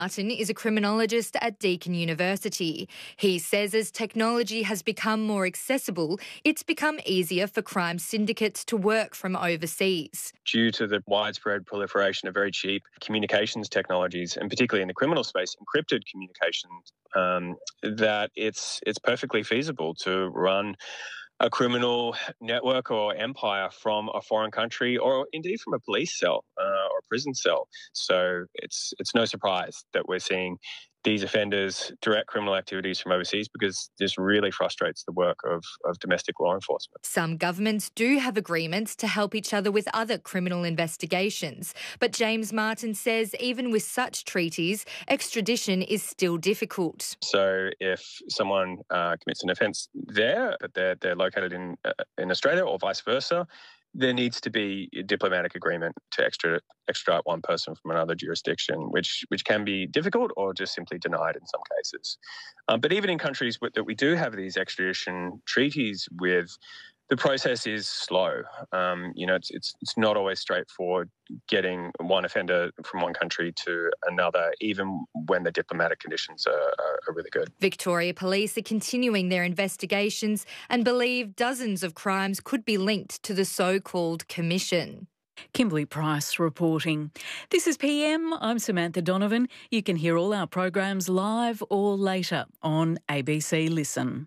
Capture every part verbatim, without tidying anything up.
Martin is a criminologist at Deakin University. He says as technology has become more accessible, it's become easier for crime syndicates to work from overseas. Due to the widespread proliferation of very cheap communications technologies, and particularly in the criminal space, encrypted communications, um, that it's it's perfectly feasible to run a criminal network or empire from a foreign country, or indeed from a police cell uh, or a prison cell. So it's it's no surprise that we're seeing these offenders direct criminal activities from overseas, because this really frustrates the work of, of domestic law enforcement. Some governments do have agreements to help each other with other criminal investigations, but James Martin says even with such treaties, extradition is still difficult. So if someone uh, commits an offence there, but they're, they're located in, uh, in Australia or vice versa, there needs to be a diplomatic agreement to extradite, extradite one person from another jurisdiction, which which can be difficult or just simply denied in some cases. Um, but even in countries with, that we do have these extradition treaties with, the process is slow. Um, you know, it's, it's it's not always straightforward getting one offender from one country to another, even when the diplomatic conditions are, are, are really good. Victoria Police are continuing their investigations and believe dozens of crimes could be linked to the so-called commission. Kimberly Price reporting. This is P M. I'm Samantha Donovan. You can hear all our programs live or later on A B C Listen.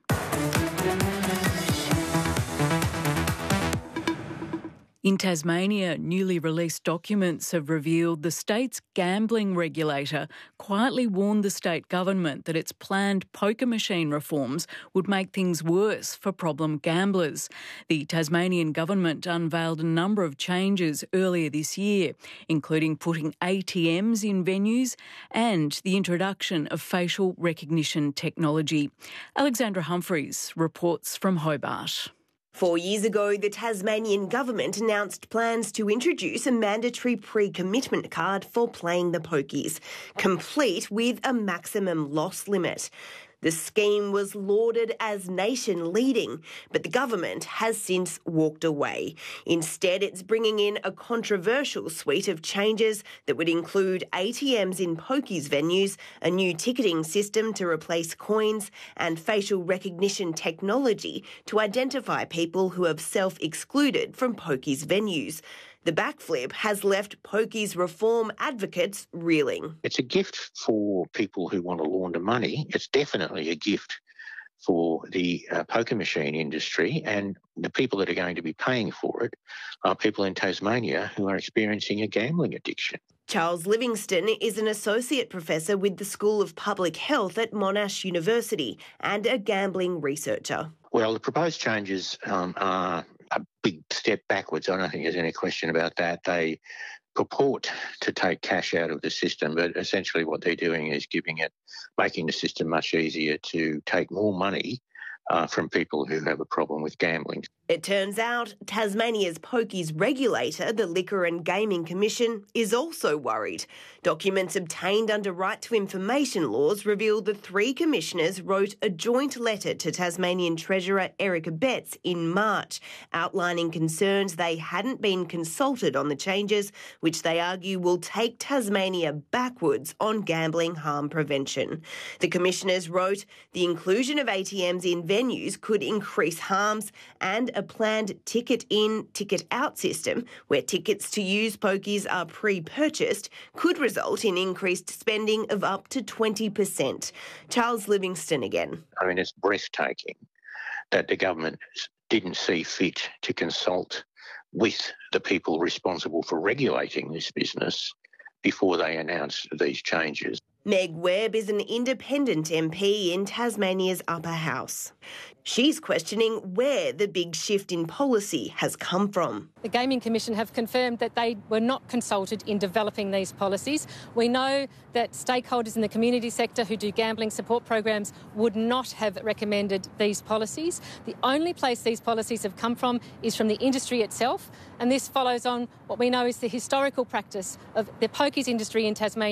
In Tasmania, newly released documents have revealed the state's gambling regulator quietly warned the state government that its planned poker machine reforms would make things worse for problem gamblers. The Tasmanian government unveiled a number of changes earlier this year, including putting A T Ms in venues and the introduction of facial recognition technology. Alexandra Humphreys reports from Hobart. Four years ago, the Tasmanian government announced plans to introduce a mandatory pre-commitment card for playing the pokies, complete with a maximum loss limit. The scheme was lauded as nation-leading, but the government has since walked away. Instead, it's bringing in a controversial suite of changes that would include A T Ms in pokies venues, a new ticketing system to replace coins, and facial recognition technology to identify people who have self-excluded from pokies venues. The backflip has left pokies reform advocates reeling. It's a gift for people who want to launder money. It's definitely a gift for the uh, poker machine industry, and the people that are going to be paying for it are people in Tasmania who are experiencing a gambling addiction. Charles Livingston is an associate professor with the School of Public Health at Monash University and a gambling researcher. Well, the proposed changes um, are a big step backwards. I don't think there's any question about that. They purport to take cash out of the system, but essentially what they're doing is giving it, making the system much easier to take more money uh, from people who have a problem with gambling. It turns out Tasmania's pokies regulator, the Liquor and Gaming Commission, is also worried. Documents obtained under right to information laws reveal the three commissioners wrote a joint letter to Tasmanian Treasurer Eric Abetz in March, outlining concerns they hadn't been consulted on the changes, which they argue will take Tasmania backwards on gambling harm prevention. The commissioners wrote the inclusion of A T Ms in venues could increase harms, and a planned ticket-in, ticket-out system where tickets to use pokies are pre-purchased could result in increased spending of up to twenty percent. Charles Livingston again. I mean, it's breathtaking that the government didn't see fit to consult with the people responsible for regulating this business before they announced these changes. Meg Webb is an independent M P in Tasmania's upper house. She's questioning where the big shift in policy has come from. The Gaming Commission have confirmed that they were not consulted in developing these policies. We know that stakeholders in the community sector who do gambling support programs would not have recommended these policies. The only place these policies have come from is from the industry itself, and this follows on what we know is the historical practice of the pokies industry in Tasmania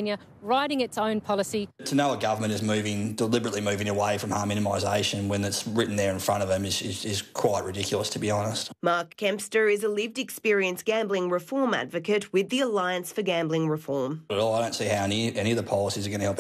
writing its own policy. To know a government is moving, deliberately moving away from harm minimisation when it's written there in front of them is, is, is quite ridiculous, to be honest. Mark Kempster is a lived experience gambling reform advocate with the Alliance for Gambling Reform. But I don't see how any, any of the policies are going to help